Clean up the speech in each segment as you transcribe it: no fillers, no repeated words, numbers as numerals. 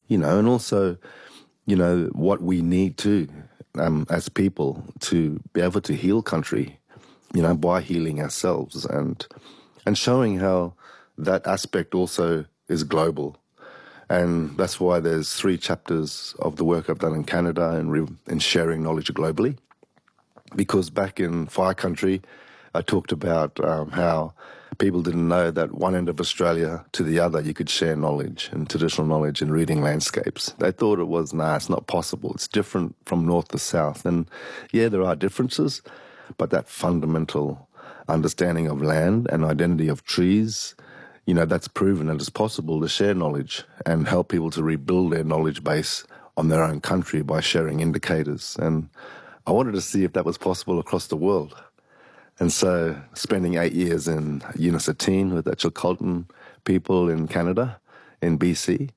and also, what we need to, as people, to be able to heal country, by healing ourselves and showing how that aspect also is global. And that's why there's 3 chapters of the work I've done in Canada in sharing knowledge globally. Because back in Fire Country, I talked about how people didn't know that one end of Australia to the other you could share knowledge and traditional knowledge and reading landscapes. They thought it was, it's not possible. It's different from north to south. And yeah, there are differences, but that fundamental understanding of land and identity of trees, that's proven that it's possible to share knowledge and help people to rebuild their knowledge base on their own country by sharing indicators. And I wanted to see if that was possible across the world. And so spending 8 years in Unisatine with the Chilcotin people in Canada, in BC,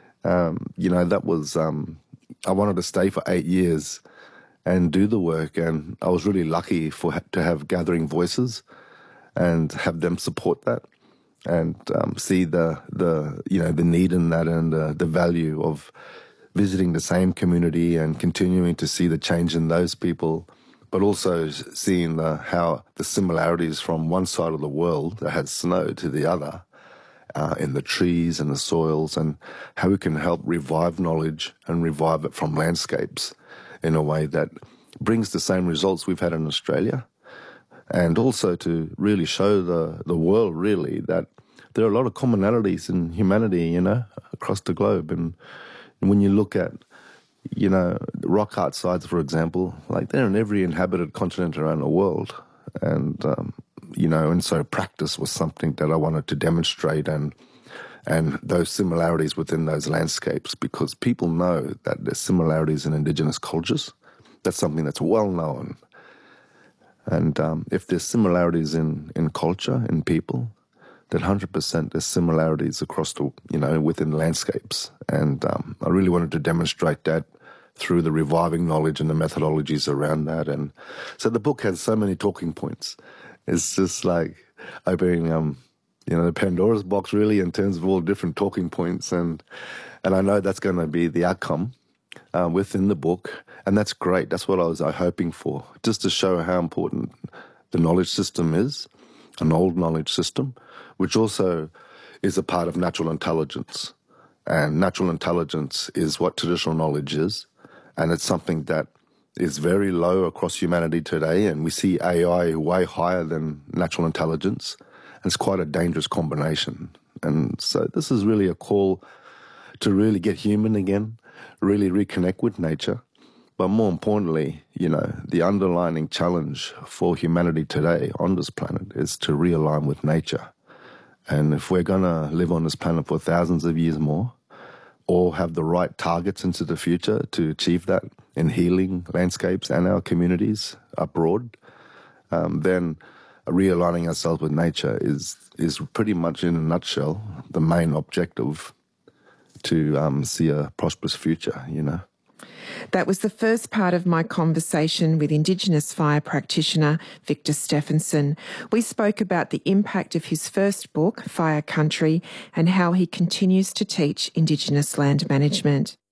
that was, I wanted to stay for 8 years and do the work. And I was really lucky to have Gathering Voices and have them support that and see the need in that and the value of visiting the same community and continuing to see the change in those people, but also seeing how the similarities from one side of the world that had snow to the other in the trees and the soils, and how we can help revive knowledge and revive it from landscapes in a way that brings the same results we've had in Australia. And also to really show the world really that there are a lot of commonalities in humanity, across the globe. And when you look at, rock art sites, for example, like they're in every inhabited continent around the world. And, and so practice was something that I wanted to demonstrate and those similarities within those landscapes, because people know that there's similarities in Indigenous cultures. That's something that's well known. And if there's similarities in culture, in people, then 100% there's similarities across within landscapes. And I really wanted to demonstrate that through the reviving knowledge and the methodologies around that. And so the book has so many talking points. It's just like opening, the Pandora's box really in terms of all different talking points. And I know that's going to be the outcome within the book. And that's great. That's what I was hoping for, just to show how important the knowledge system is, an old knowledge system, which also is a part of natural intelligence. And natural intelligence is what traditional knowledge is. And it's something that is very low across humanity today. And we see AI way higher than natural intelligence. And it's quite a dangerous combination. And so this is really a call to really get human again, really reconnect with nature. But more importantly, the underlying challenge for humanity today on this planet is to realign with nature. And if we're going to live on this planet for thousands of years more, or have the right targets into the future to achieve that in healing landscapes and our communities abroad, then realigning ourselves with nature is pretty much, in a nutshell, the main objective to see a prosperous future, That was the first part of my conversation with Indigenous fire practitioner Victor Stephenson. We spoke about the impact of his first book, Fire Country, and how he continues to teach Indigenous land management.